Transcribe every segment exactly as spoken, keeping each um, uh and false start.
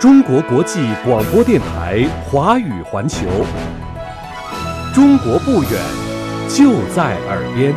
中国国际广播电台华语环球，中国不远，就在耳边。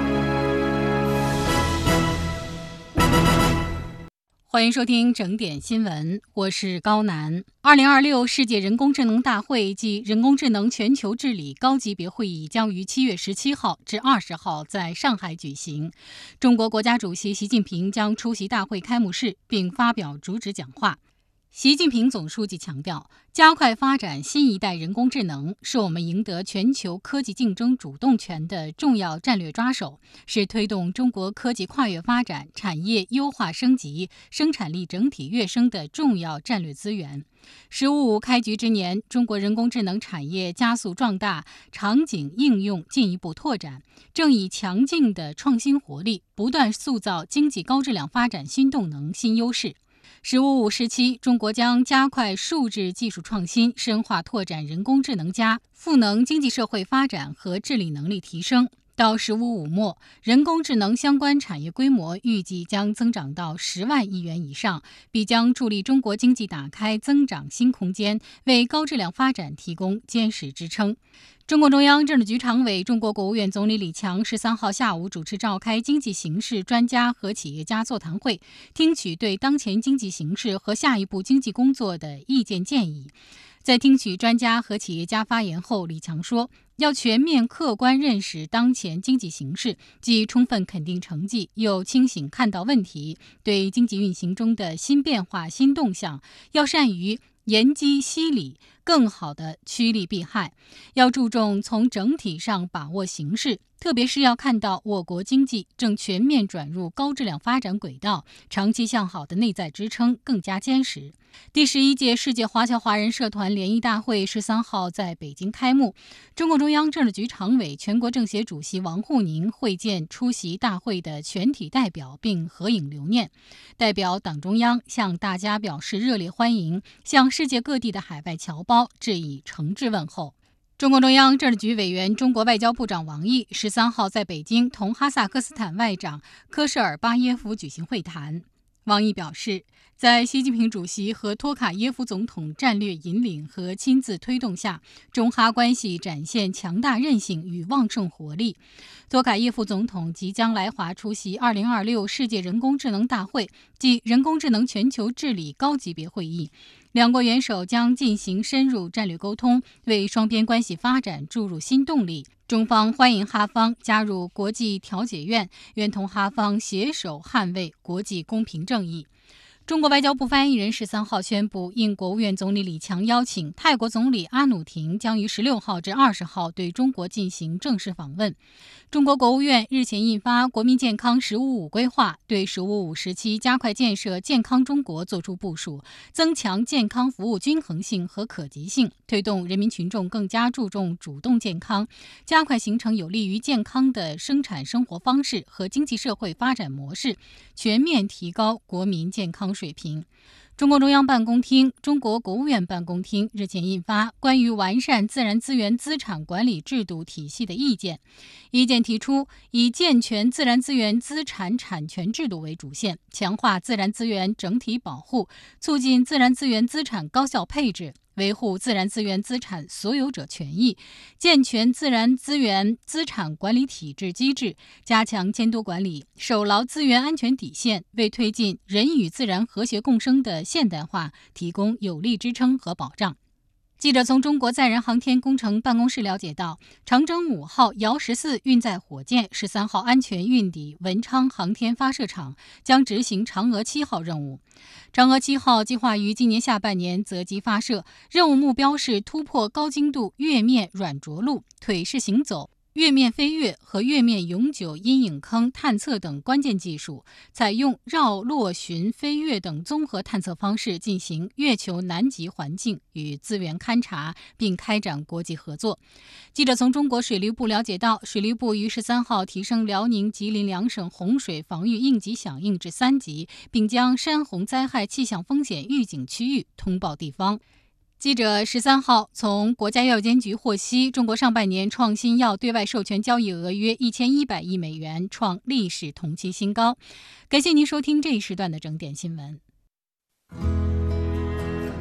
欢迎收听整点新闻，我是高楠。二零二六世界人工智能大会暨人工智能全球治理高级别会议将于七月十七号至二十号在上海举行。中国国家主席习近平将出席大会开幕式并发表主旨讲话。习近平总书记强调，加快发展新一代人工智能是我们赢得全球科技竞争主动权的重要战略抓手，是推动中国科技跨越发展、产业优化升级、生产力整体跃升的重要战略资源。十五五开局之年，中国人工智能产业加速壮大，场景应用进一步拓展，正以强劲的创新活力，不断塑造经济高质量发展新动能、新优势。十五五时期，中国将加快数字技术创新，深化拓展人工智能加赋能经济社会发展和治理能力提升。到十五五末，人工智能相关产业规模预计将增长到十万亿元以上，必将助力中国经济打开增长新空间，为高质量发展提供坚实支撑。中共中央政治局常委、中国国务院总理李强十三号下午主持召开经济形势专家和企业家座谈会，听取对当前经济形势和下一步经济工作的意见建议。在听取专家和企业家发言后，李强说，要全面客观认识当前经济形势，既充分肯定成绩，又清醒看到问题，对经济运行中的新变化、新动向，要善于沿机析理，更好地趋利避害，要注重从整体上把握形势，特别是要看到我国经济正全面转入高质量发展轨道，长期向好的内在支撑更加坚实。第十一届世界华侨华人社团联谊大会十三号在北京开幕，中共中央政治局常委、全国政协主席王沪宁会见出席大会的全体代表并合影留念。代表党中央向大家表示热烈欢迎，向世界各地的海外侨胞致以诚挚问候。中共中央政治局委员、中国外交部长王毅十三号在北京同哈萨克斯坦外长科舍尔巴耶夫举行会谈。王毅表示，在习近平主席和托卡耶夫总统战略引领和亲自推动下，中哈关系展现强大韧性与旺盛活力。托卡耶夫总统即将来华出席二零二六世界人工智能大会暨人工智能全球治理高级别会议，两国元首将进行深入战略沟通，为双边关系发展注入新动力。中方欢迎哈方加入国际调解院，愿同哈方携手捍卫国际公平正义。中国外交部发言人十三号宣布，应国务院总理李强邀请，泰国总理阿努廷将于十六号至二十号对中国进行正式访问。中国国务院日前印发《国民健康“十五五”规划》，对“十五五”时期加快建设健康中国作出部署，增强健康服务均衡性和可及性，推动人民群众更加注重主动健康，加快形成有利于健康的生产生活方式和经济社会发展模式，全面提高国民健康水平。中共中央办公厅、中国国务院办公厅日前印发关于完善自然资源资产管理制度体系的意见。意见提出，以健全自然资源资产产权制度为主线，强化自然资源整体保护，促进自然资源资产高效配置，维护自然资源资产所有者权益，健全自然资源资产管理体制机制，加强监督管理，守牢资源安全底线，为推进人与自然和谐共生的现代化提供有力支撑和保障。记者从中国载人航天工程办公室了解到，长征五号遥十四运载火箭十三号安全运抵文昌航天发射场，将执行嫦娥七号任务。嫦娥七号计划于今年下半年择机发射，任务目标是突破高精度月面软着陆、腿式行走、月面飞跃和月面永久阴影坑探测等关键技术，采用绕、落、巡、飞跃等综合探测方式进行月球南极环境与资源勘察，并开展国际合作。记者从中国水利部了解到，水利部于十三号提升辽宁、吉林两省洪水防御应急响应至三级，并将山洪灾害气象风险预警区域通报地方。记者十三号从国家药监局获悉，中国上半年创新药对外授权交易额约一千一百亿美元，创历史同期新高。感谢您收听这一时段的整点新闻。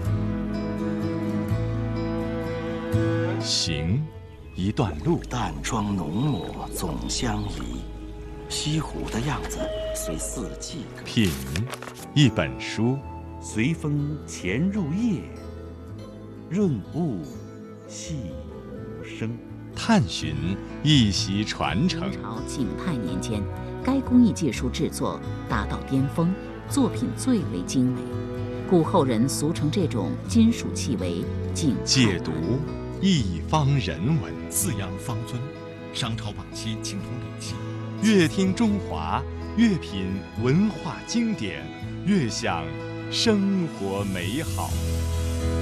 行，一段路。 淡妆浓抹总相宜，西湖的样子随四季歌。 品，一本书。 随风潜入夜，润物细无声。 探寻，一席传承。 明朝景泰年间，该工艺技术制作达到巅峰，作品最为精美，故后人俗称这种金属器为景泰。 解读，一方人文。 四羊方尊，商朝晚期青铜礼器。 越听中华，越品文化经典，越享生活美好。